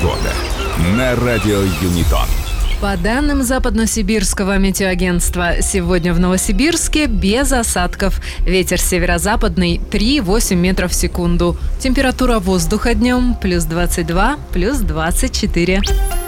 Погода на радио Юнитон. По данным Западно-Сибирского метеоагентства, сегодня в Новосибирске без осадков. Ветер северо-западный 3,8 метров в секунду. Температура воздуха днем +22, +24.